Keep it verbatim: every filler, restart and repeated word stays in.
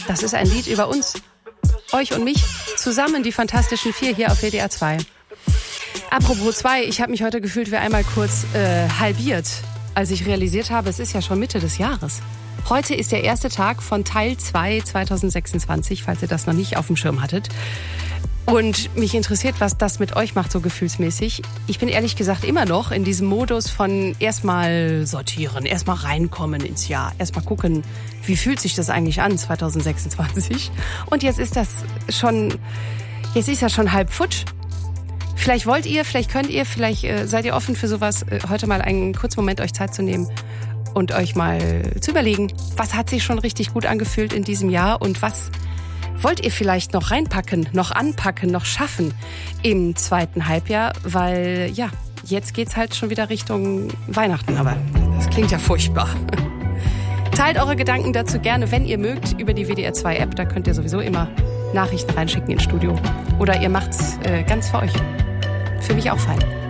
Das ist ein Lied über uns, euch und mich, zusammen die Fantastischen Vier hier auf W D R zwei. Apropos zwei, ich habe mich heute gefühlt wie einmal kurz äh, halbiert, als ich realisiert habe, es ist ja schon Mitte des Jahres. Heute ist der erste Tag von Teil zwei zwanzig sechsundzwanzig, falls ihr das noch nicht auf dem Schirm hattet. Und mich interessiert, was das mit euch macht, so gefühlsmäßig. Ich bin ehrlich gesagt immer noch in diesem Modus von erstmal sortieren, erstmal reinkommen ins Jahr, erstmal gucken, wie fühlt sich das eigentlich an, zwanzig sechsundzwanzig. Und jetzt ist das schon, jetzt ist ja schon halb futsch. Vielleicht wollt ihr, vielleicht könnt ihr, vielleicht äh, seid ihr offen für sowas, äh, heute mal einen kurzen Moment euch Zeit zu nehmen und euch mal zu überlegen, was hat sich schon richtig gut angefühlt in diesem Jahr und was wollt ihr vielleicht noch reinpacken, noch anpacken, noch schaffen im zweiten Halbjahr, weil ja, jetzt geht's halt schon wieder Richtung Weihnachten, aber das klingt ja furchtbar. Teilt eure Gedanken dazu gerne, wenn ihr mögt, über die W D R zwei App, da könnt ihr sowieso immer Nachrichten reinschicken ins Studio oder ihr macht's äh, ganz für euch. Für mich auch fein.